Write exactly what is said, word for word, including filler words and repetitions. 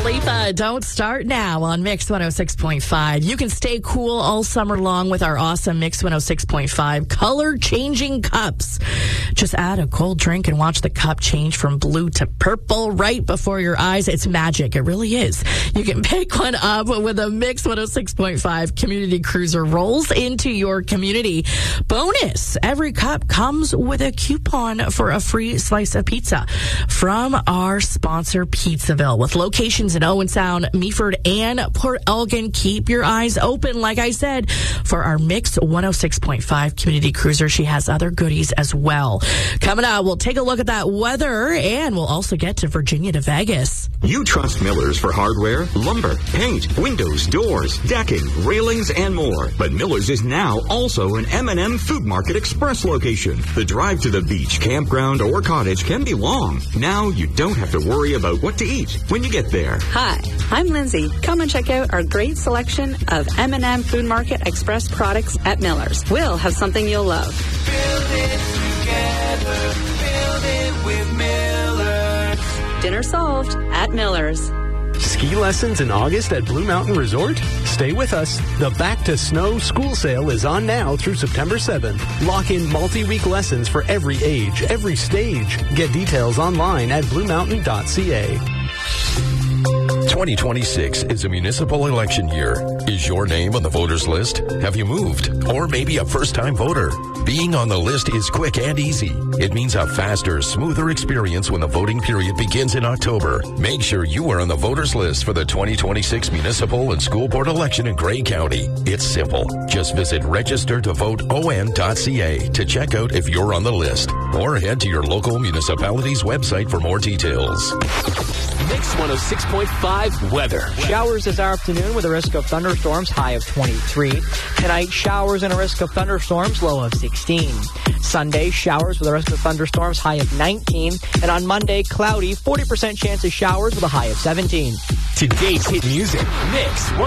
Khalifa, Don't Start Now on Mix one oh six point five. You can stay cool all summer long with our awesome Mix one oh six point five color-changing cups. Just add a cold drink and watch the cup change from blue to purple right before your eyes. It's magic. It really is. You can pick one up with a Mix one oh six point five Community Cruiser rolls into your community. Bonus, every cup comes with a coupon for a free slice of pizza from our sponsor, Pizzaville. With locations in Owen Sound, Meaford, and Port Elgin, keep your eyes open, like I said, for our Mix one oh six point five Community Cruiser. She has other goodies as well. Coming up, we'll take a look at that weather, and we'll also get to Virginia to Vegas. You trust Miller's for hardware, lumber, paint, windows, doors, decking, railings, and more. But Miller's is now also an M and M Food Market Express location. The drive to the beach, campground, or cottage can be long. Now you don't have to worry about what to eat when you get there. Hi, I'm Lindsay. Come and check out our great selection of M and M Food Market Express products at Miller's. We'll have something you'll love. Build it together. Build it with Miller's. Dinner solved at Miller's. Ski lessons in August at Blue Mountain Resort? Stay with us. The Back to Snow school sale is on now through September seventh. Lock in multi-week lessons for every age, every stage. Get details online at blue mountain dot c a. twenty twenty-six is a municipal election year. Is your name on the voters list? Have you moved? Or maybe a first-time voter? Being on the list is quick and easy. It means a faster, smoother experience when the voting period begins in October. Make sure you are on the voters list for the twenty twenty-six municipal and school board election in Grey County. It's simple. Just visit register to vote O N dot C A to check out if you're on the list. Or head to your local municipality's website for more details. Mix one oh six point five weather. Showers this afternoon with a risk of thunderstorms, high of twenty-three. Tonight, showers and a risk of thunderstorms, low of sixteen. Sunday, showers with a risk of thunderstorms, high of nineteen. And on Monday, cloudy, forty percent chance of showers with a high of seventeen. Today's hit music. Mix